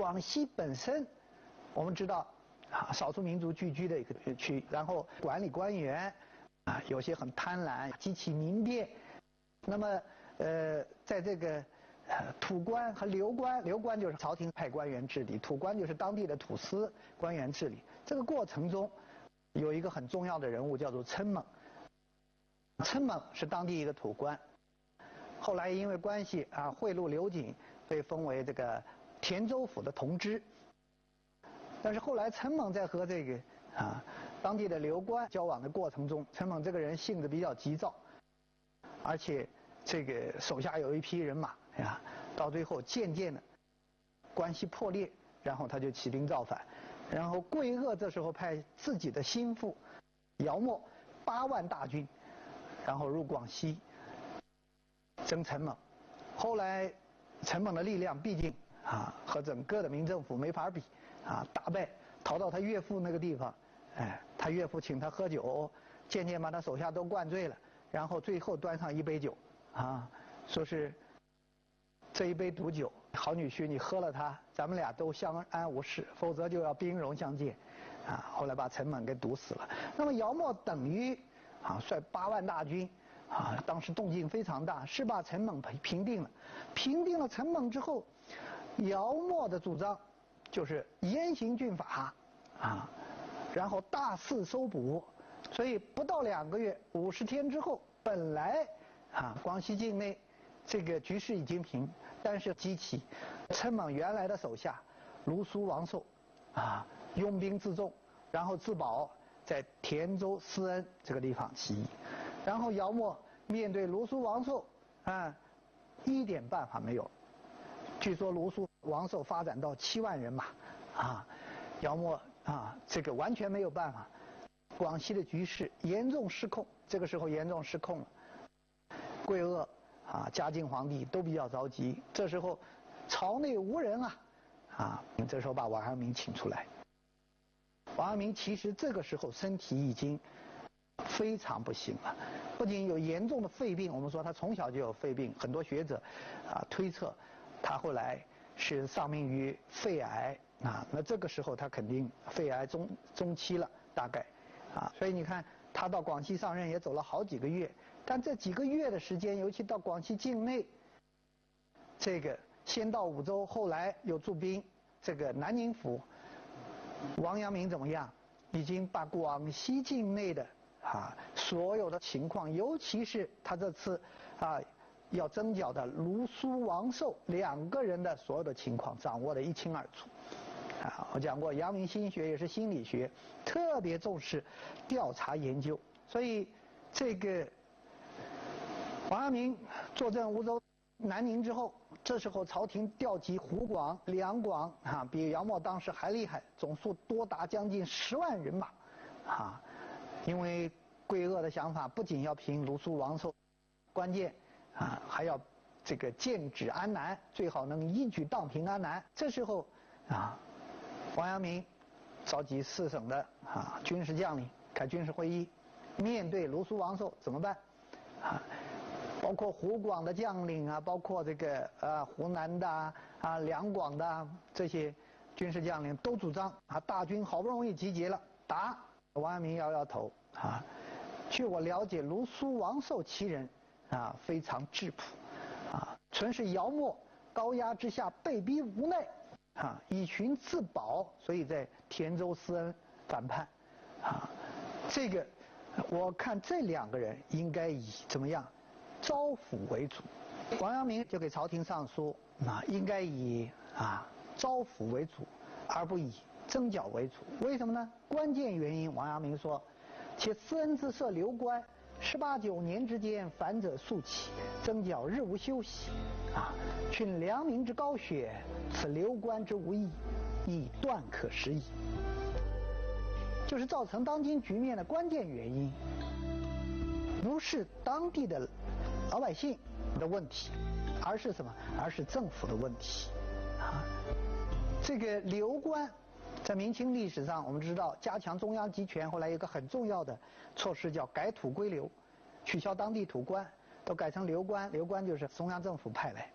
广西本身，我们知道啊，少数民族聚居的一个区，然后管理官员啊，有些很贪婪，激起民变。那么在这个土官和流官，流官就是朝廷派官员治理，土官就是当地的土司官员治理。这个过程中，有一个很重要的人物叫做岑猛。岑猛是当地一个土官，后来因为关系啊贿赂刘瑾，被封为这个田州府的同知。但是后来岑猛在和这个当地的流官交往的过程中，岑猛这个人性子比较急躁，而且这个手下有一批人马呀，到最后渐渐的关系破裂，然后他就起兵造反。然后桂萼这时候派自己的心腹姚默8万大军，然后入广西征岑猛。后来岑猛的力量毕竟和整个的民政府没法比大败，逃到他岳父那个地方，他岳父请他喝酒，渐渐把他手下都灌醉了，然后最后端上一杯酒说是这一杯毒酒，好女婿，你喝了它，咱们俩都相安无事，否则就要兵戎相见后来把岑猛给毒死了。那么姚默等于率8万大军当时动静非常大，是把岑猛平定了。平定了岑猛之后，姚默的主张就是严刑峻法然后大肆搜捕，所以不到2个月，50天之后，本来广西境内这个局势已经平，但是激起岑猛原来的手下卢苏王寿拥兵自重，然后自保在田州思恩这个地方起义。然后姚默面对卢苏王寿一点办法没有。据说卢苏王寿发展到7万人马姚默这个完全没有办法。广西的局势严重失控，这个时候严重失控了。桂萼嘉靖皇帝都比较着急，这时候朝内无人这时候把王阳明请出来。王阳明其实这个时候身体已经非常不行了，不仅有严重的肺病，我们说他从小就有肺病，很多学者推测他后来是丧命于肺癌那这个时候他肯定肺癌中期了，大概所以你看他到广西上任也走了好几个月，但这几个月的时间，尤其到广西境内，这个先到武州，后来又驻兵这个南宁府，王阳明怎么样？已经把广西境内的所有的情况，尤其是他这次要征剿的卢苏王寿2个人的所有的情况掌握得一清二楚。我讲过，阳明心学也是心理学，特别重视调查研究。所以这个王阳明坐镇梧州、南宁之后，这时候朝廷调集湖广、两广比姚默当时还厉害，总数多达将近10万人马因为桂萼的想法不仅要平卢苏王寿，关键还要这个剑指安南，最好能一举荡平安南。这时候王阳明召集4省的军事将领开军事会议，面对卢苏王寿怎么办包括湖广的将领包括这个湖南的两广的这些军事将领都主张大军好不容易集结了打。王阳明摇摇头据我了解，卢苏王寿其人非常质朴纯是姚默高压之下被逼无奈以寻自保，所以在田州思恩反叛这个我看这2个人应该以怎么样招抚为主。王阳明就给朝廷上书应该以招抚为主，而不以征剿为主。为什么呢？关键原因王阳明说，且思恩之设流官18、19年之间，反者数起，征剿日无休息训良民之高雪，此流官之无益，亦断可食矣。就是造成当今局面的关键原因，不是当地的老百姓的问题，而是什么？而是政府的问题这个流官在明清历史上，我们知道加强中央集权，后来有一个很重要的措施叫改土归流，取消当地土官，都改成流官。流官就是中央政府派来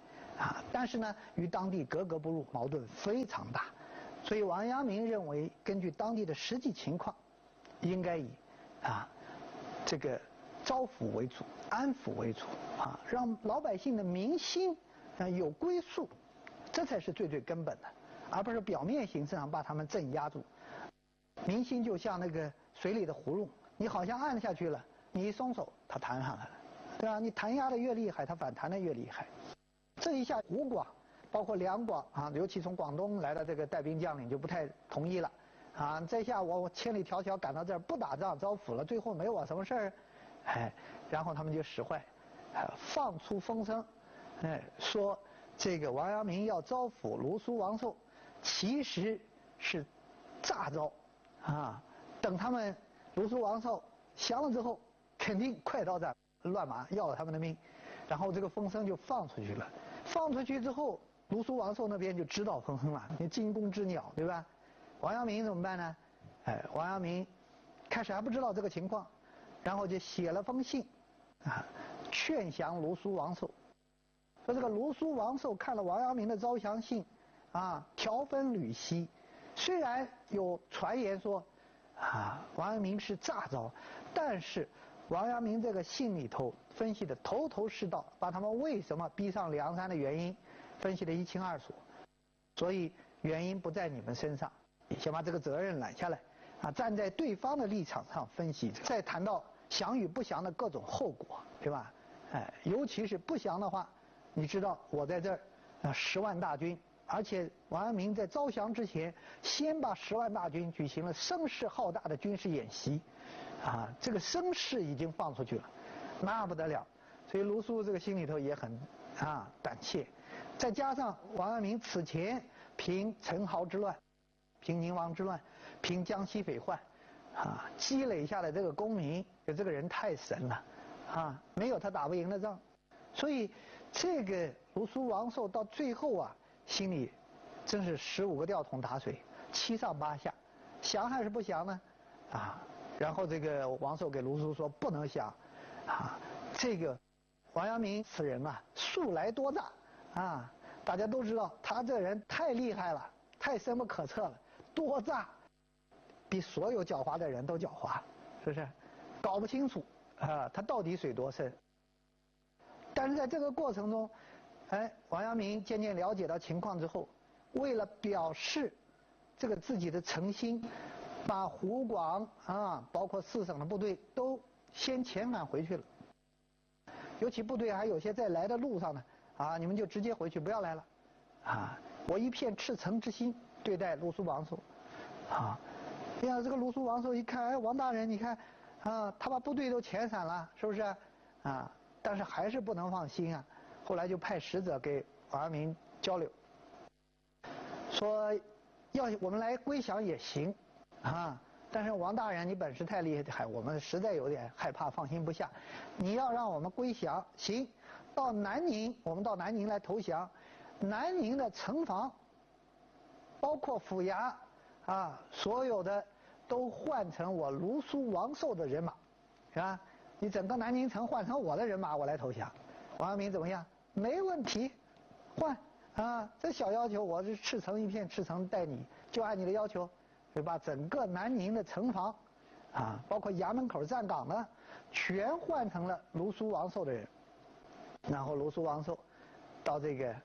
但是呢，与当地格格不入，矛盾非常大。所以王阳明认为，根据当地的实际情况，应该以这个招抚为主，安抚为主让老百姓的民心有归宿，这才是最根本的，而不是表面形式上把他们镇压住。民心就像那个水里的葫芦，你好像按下去了，你一松手，它弹上来了，对吧？你弹压的越厉害，它反弹的越厉害。这一下湖广，包括两广尤其从广东来的这个带兵将领就不太同意了这下我千里迢迢赶到这儿不打仗招抚了，最后没我什么事儿，然后他们就使坏，放出风声，说这个王阳明要招抚卢苏王寿，其实是诈招等他们卢苏王寿降了之后，肯定快刀斩乱麻，要了他们的命。然后这个风声就放出去了，放出去之后，卢苏王寿那边就知道风声了，你惊弓之鸟，对吧？王阳明怎么办呢？王阳明开始还不知道这个情况，然后就写了封信劝降卢苏王寿。说这个卢苏王寿看了王阳明的招降信条分缕析，虽然有传言说王阳明是诈招，但是王阳明这个信里头分析的头头是道，把他们为什么逼上梁山的原因分析得一清二楚。所以原因不在你们身上，先把这个责任揽下来站在对方的立场上分析，再谈到降与不降的各种后果，对吧？尤其是不降的话，你知道我在这儿10万大军，而且王阳明在招降之前，先把10万大军举行了声势浩大的军事演习这个声势已经放出去了，那不得了。所以卢苏这个心里头也很胆怯，再加上王阳明此前平陈豪之乱，平宁王之乱，平江西匪患积累下来这个功名，就这个人太神了没有他打不赢的仗。所以这个卢苏王寿到最后心里真是15个吊桶打水，7上8下，降还是不降呢然后这个王寿给卢苏说不能降这个王阳明此人素来多诈大家都知道他这人太厉害了，太深不可测了，多诈，比所有狡猾的人都狡猾，是不是？搞不清楚他到底水多深。但是在这个过程中王阳明渐渐了解到情况之后，为了表示这个自己的诚心，把湖广包括4省的部队都先遣返回去了，尤其部队还有些在来的路上呢你们就直接回去，不要来了我一片赤诚之心对待卢苏王寿这个卢苏王寿一看王大人你看他把部队都遣散了，是不是但是还是不能放心后来就派使者给王阳明交流，说要我们来归降也行但是王大人你本事太厉害，我们实在有点害怕，放心不下。你要让我们归降行，到南宁，我们到南宁来投降，南宁的城防包括府衙所有的都换成我卢苏王寿的人马，是吧？你整个南宁城换成我的人马，我来投降。王阳明怎么样？没问题，换这小要求我是赤诚一片，赤诚待你，就按你的要求，就把整个南宁的城防包括衙门口站岗的全换成了卢苏王寿的人。然后卢苏王寿到这个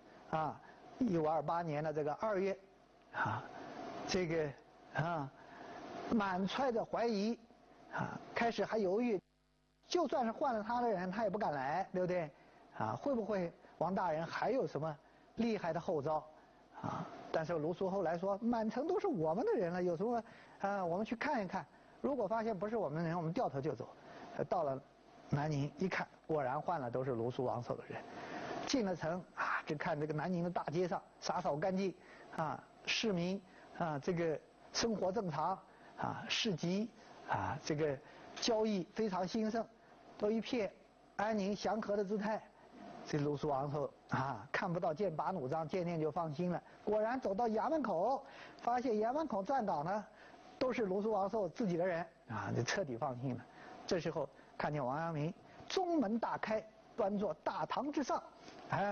1528年的这个2月这个满揣着怀疑开始还犹豫，就算是换了他的人他也不敢来，对不对会不会王大人还有什么厉害的后招但是卢苏后来说满城都是我们的人了，有什么我们去看一看，如果发现不是我们的人，我们掉头就走。到了南宁一看，果然换了都是卢苏王寿的人。进了城只看这个南宁的大街上洒扫干净市民这个生活正常市集这个交易非常兴盛，都一片安宁祥和的姿态。这卢苏王寿看不到剑拔弩张，渐渐就放心了。果然走到衙门口，发现衙门口站岗呢都是卢苏王寿自己的人就彻底放心了。这时候看见王阳明中门大开，端坐大堂之上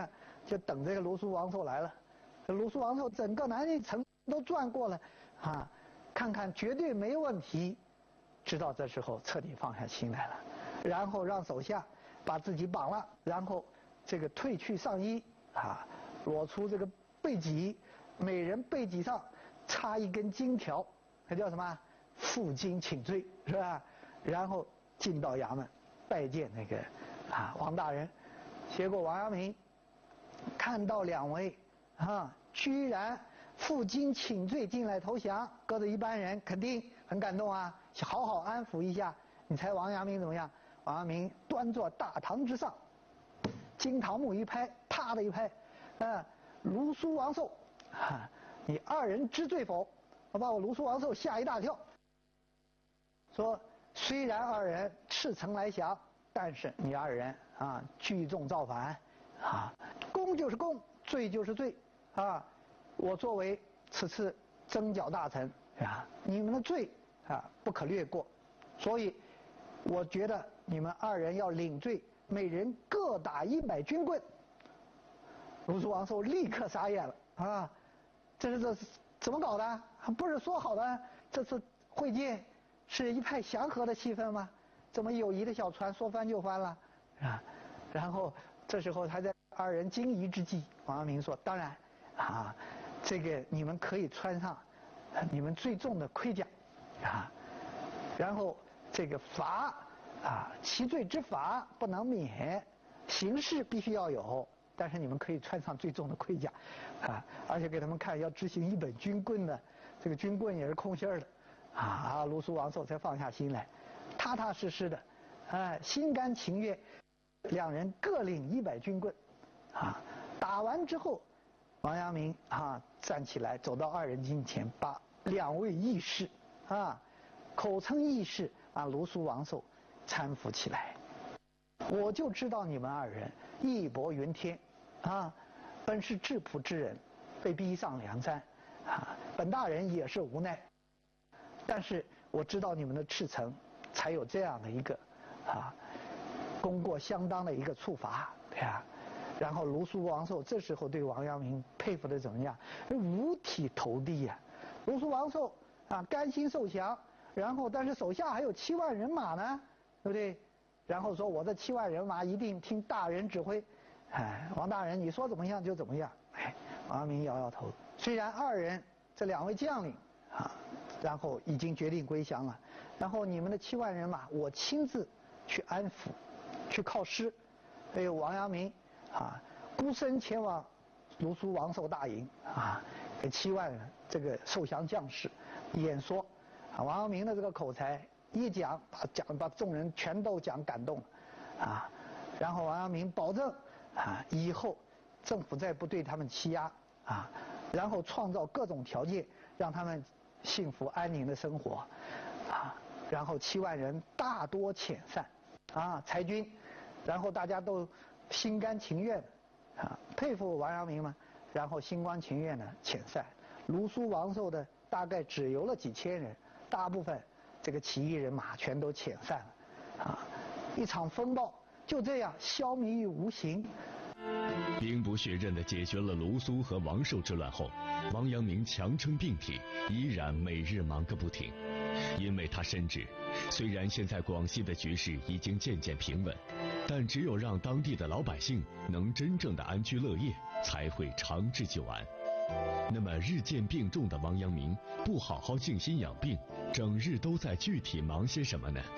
就等这个卢苏王寿来了。卢苏王寿整个南京城都转过了，啊，看看绝对没问题，知道这时候彻底放下心来了，然后让手下把自己绑了，然后这个褪去上衣，啊，裸出这个背脊，每人背脊上插一根金条，那叫什么？负荆请罪，是吧？然后进到衙门拜见那个王大人。结果王阳明看到两位居然负荆请罪进来投降，搁着一般人肯定很感动啊，好好安抚一下。你猜王阳明怎么样？王阳明端坐大堂之上，惊堂木一拍，啪的一拍，卢苏王寿，你二人知罪否？我把我卢苏王寿吓一大跳。说虽然二人赤诚来降，但是你二人聚众造反，公就是公，罪就是罪，我作为此次征剿大臣你们的罪不可略过，所以我觉得你们二人要领罪，每人各打100军棍。卢苏王寿立刻傻眼了这怎么搞的？不是说好的这次会见是一派祥和的气氛吗？怎么友谊的小船说翻就翻了然后这时候还在二人惊疑之际，王阳明说：“当然这个你们可以穿上你们最重的盔甲然后这个罚其罪之罚不能免，刑事必须要有，但是你们可以穿上最重的盔甲而且给他们看要执行1本军棍的，这个军棍也是空心的卢苏王寿才放下心来，踏踏实实的心甘情愿，两人各领100军棍打完之后，王阳明站起来走到二人近前，把2位义士口称义士卢苏王寿搀扶起来。我就知道你们二人义薄云天本是质朴之人，被逼上梁山本大人也是无奈，但是我知道你们的赤诚，才有这样的一个功过相当的一个处罚，然后卢苏王寿这时候对王阳明佩服的怎么样？五体投地卢苏王寿甘心受降，然后但是手下还有7万人马呢，对不对？然后说我这7万人马一定听大人指挥，王大人你说怎么样就怎么样。王阳明摇摇头，虽然二人这2位将领然后已经决定归降了，然后你们的7万人马我亲自去安抚，去犒师。所以王阳明孤身前往卢苏王寿大营给7万人这个受降将士演说王阳明的这个口才一讲把众人全都讲感动了然后王阳明保证以后政府再不对他们欺压然后创造各种条件让他们幸福安宁的生活然后7万人大多遣散裁军，然后大家都心甘情愿佩服王阳明嘛，然后心甘情愿的遣散。卢苏王寿的大概只有了几千人，大部分这个起义人马全都遣散了一场风暴就这样消弭于无形。 兵不血刃地解决了卢苏和王寿之乱后，王阳明强撑病体，依然每日忙个不停。因为他深知，虽然现在广西的局势已经渐渐平稳，但只有让当地的老百姓能真正的安居乐业，才会长治久安。那么日渐病重的王阳明不好好静心养病，整日都在具体忙些什么呢？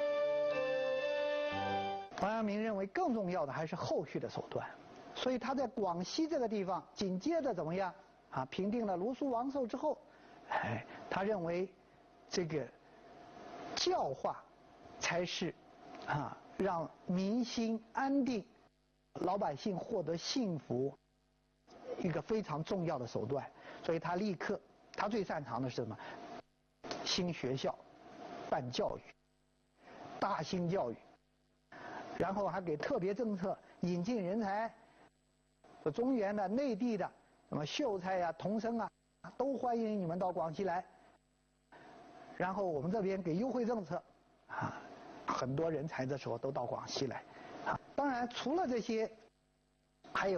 王阳明认为更重要的还是后续的手段，所以他在广西这个地方紧接着怎么样平定了卢苏王寿之后，他认为这个教化才是让民心安定，老百姓获得幸福一个非常重要的手段。所以他立刻，他最擅长的是什么？兴学校，办教育，大兴教育，然后还给特别政策引进人才，说中原的、内地的，什么秀才童生都欢迎你们到广西来。然后我们这边给优惠政策很多人才这时候都到广西来当然除了这些，还有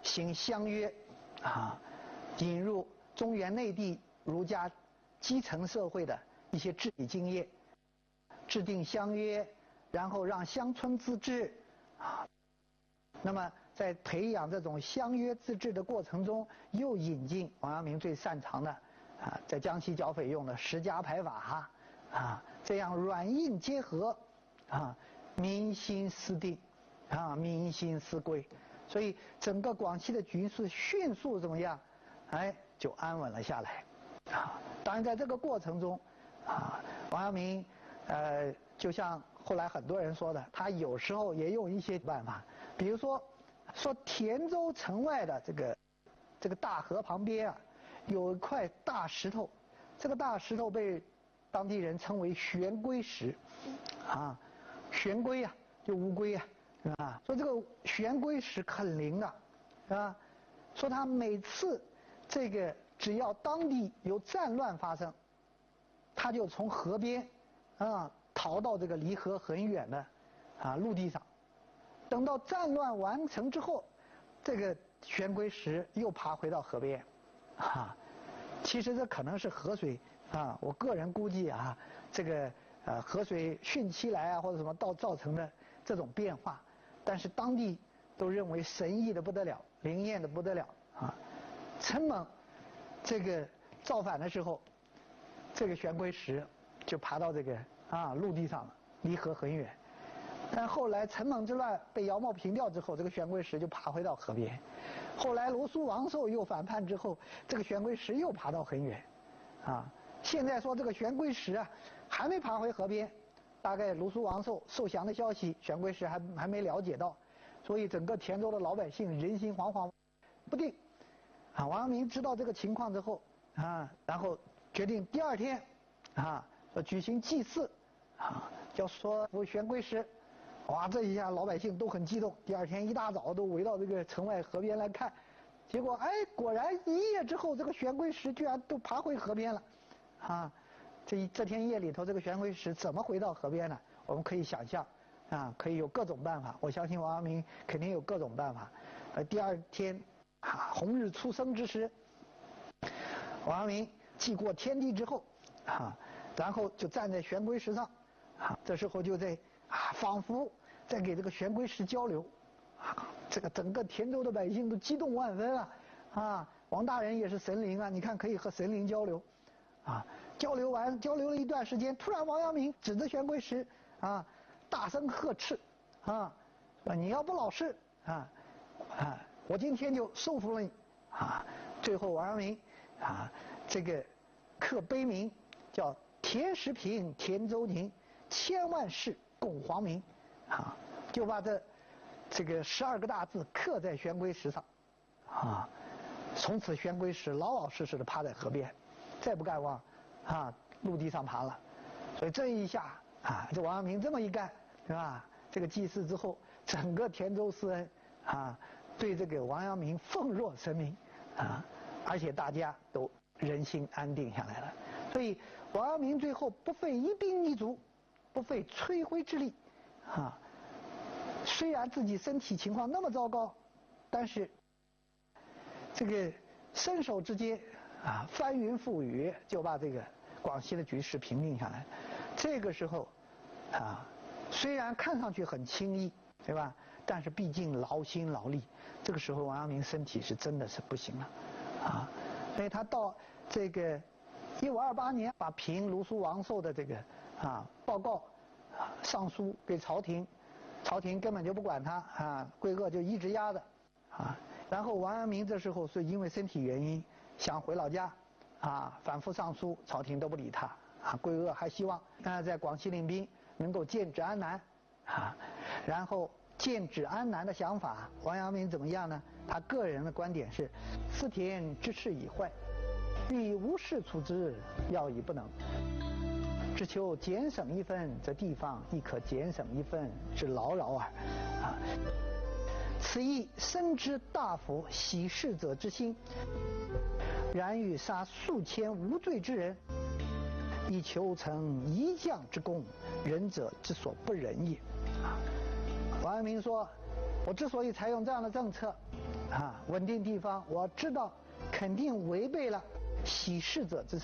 行相约，引入中原内地儒家基层社会的一些治理经验，制定相约，然后让乡村自治，那么在培养这种乡约自治的过程中，又引进王阳明最擅长的在江西剿匪用的十家牌法，这样软硬结合，民心思定，民心思归，所以整个广西的局势迅速怎么样？就安稳了下来，当然在这个过程中，王阳明，就像后来很多人说的，他有时候也用一些办法，比如说田州城外的这个大河旁边有一块大石头，这个大石头被当地人称为玄龟石，玄龟就乌龟是吧？说这个玄龟石很灵的，是吧？说他每次这个只要当地有战乱发生，他就从河边逃到这个离河很远的陆地上，等到战乱完成之后，这个玄龟石又爬回到河边，其实这可能是河水我个人估计这个河水汛期来或者什么造成的这种变化，但是当地都认为神异的不得了，灵验的不得了陈猛这个造反的时候，这个玄龟石就爬到这个陆地上了，离河很远。但后来陈猛之乱被姚袤平掉之后，这个玄龟石就爬回到河边。后来卢苏王寿又反叛之后，这个玄龟石又爬到很远，现在说这个玄龟石还没爬回河边，大概卢苏王寿受降的消息，玄龟石还没了解到，所以整个田州的老百姓人心惶惶不定。王阳明知道这个情况之后然后决定第二天举行祭祀要说服玄龟石。哇，这一下老百姓都很激动，第二天一大早都围到这个城外河边来看，结果果然一夜之后，这个玄龟石居然都爬回河边了这天夜里头，这个玄龟石怎么回到河边呢？我们可以想象可以有各种办法，我相信王阳明肯定有各种办法。第二天红日初升之时，王阳明祭过天地之后然后就站在玄龟石上这时候就在仿佛在给这个玄龟石交流这个整个田州的百姓都激动万分王大人也是神灵你看可以和神灵交流交流了一段时间，突然王阳明指着玄龟石大声呵斥你要不老实我今天就收服了你最后王阳明这个刻碑铭叫田时平田周宁千万世共皇明就把这个12个大字刻在玄龟石上从此玄龟石老老实实的趴在河边，再不敢往陆地上爬了。所以这一下这王阳明这么一干是吧？这个祭祀之后，整个田州四恩对这个王阳明奉若神明而且大家都人心安定下来了。所以王阳明最后不费一兵一卒，不费吹灰之力虽然自己身体情况那么糟糕，但是这个伸手之间翻云覆雨，就把这个广西的局势平定下来。这个时候虽然看上去很轻易，对吧？但是毕竟劳心劳力，这个时候王阳明身体是真的是不行了所以他到这个1528年把平卢苏王寿的这个报告上书给朝廷，朝廷根本就不管他桂萼就一直压着然后王阳明这时候是因为身体原因想回老家反复上书，朝廷都不理他桂萼还希望在广西领兵能够建制安南然后建制安南的想法，王阳明怎么样呢？他个人的观点是：思田之事已坏，欲无事处之，要以不能。只求减省一分，则地方亦可减省一分之劳扰耳此亦深知大夫喜事者之心，然欲杀数千无罪之人，以求成一将之功，仁者之所不仁也。王阳明说，我之所以采用这样的政策稳定地方，我知道肯定违背了喜事者之